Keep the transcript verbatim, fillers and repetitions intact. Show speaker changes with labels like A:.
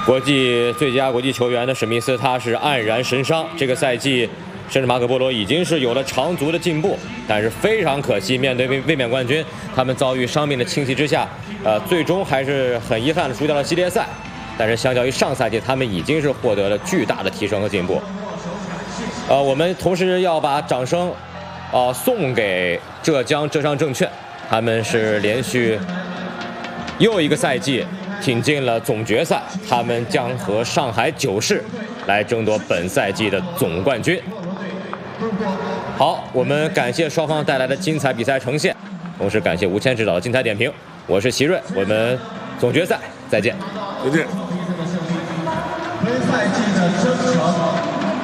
A: 国际最佳国际球员的史密斯，他是黯然神伤。这个赛季，甚至马可波罗已经是有了长足的进步，但是非常可惜，面对卫卫冕冠军，他们遭遇伤病的侵袭之下，呃，最终还是很遗憾的输掉了系列赛。但是相较于上赛季，他们已经是获得了巨大的提升和进步。呃，我们同时要把掌声，呃，送给浙江浙商证券，他们是连续又一个赛季挺进了总决赛，他们将和上海九市来争夺本赛季的总冠军。好，我们感谢双方带来的精彩比赛呈现，同时感谢吴谦指导的精彩点评。我是齐瑞，我们总决赛再见。
B: 再见。